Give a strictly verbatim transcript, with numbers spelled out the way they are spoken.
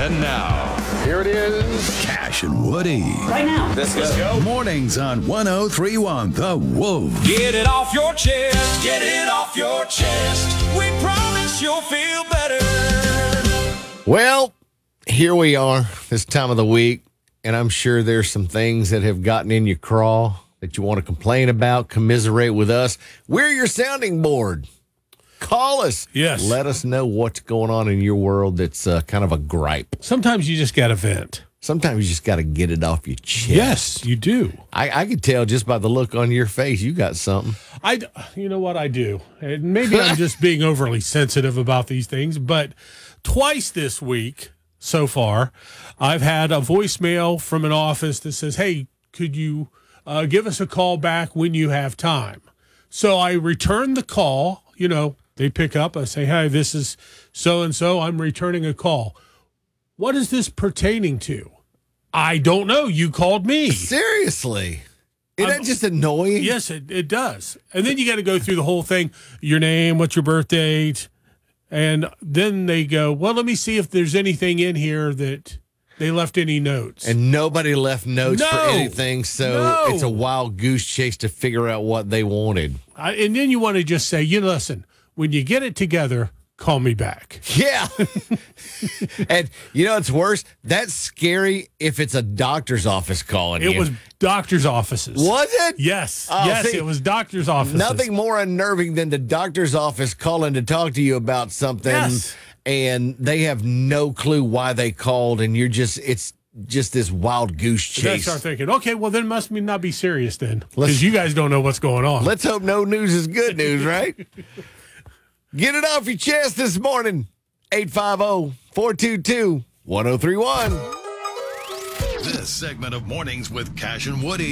And now, here it is. Cash and Woody. Right now. Let's, Let's go. Mornings on one oh three one The Wolf. Get it off your chest. Get it off your chest. We promise you'll feel better. Well, here we are this time of the week, and I'm sure there's some things that have gotten in your craw that you want to complain about, commiserate with us. We're your sounding board. Call us. Yes. Let us know what's going on in your world that's uh, kind of a gripe. Sometimes you just got to vent. Sometimes you just got to get it off your chest. Yes, you do. I, I could tell just by the look on your face you got something. I, you know what I do? And maybe I'm just being overly sensitive about these things, but twice this week so far, I've had a voicemail from an office that says, hey, could you uh, give us a call back when you have time? So I return the call. You know, they pick up. I say, hey, this is so-and-so. I'm returning a call. What is this pertaining to? I don't know. You called me. Seriously. Isn't that just annoying? Yes, it, it does. And then you got to go through the whole thing. Your name, what's your birth date? And then they go, well, let me see if there's anything in here that they left any notes. And nobody left notes No. for anything, so No. it's a wild goose chase to figure out what they wanted. I, and then you want to just say, you know, listen, when you get it together, call me back. Yeah. And you know what's worse? That's scary if it's a doctor's office calling It you. was doctor's offices. Was it? Yes. Oh, yes, see, it was doctor's offices. Nothing more unnerving than the doctor's office calling to talk to you about something, Yes. and they have no clue why they called, and you're just, it's just this wild goose And I chase. start thinking, okay, well, then must be not be serious then, Let's- because you guys don't know what's going on. Let's hope no news is good news, right? Get it off your chest this morning. eight five zero, four two two, one oh three one. This segment of Mornings with Cash and Woody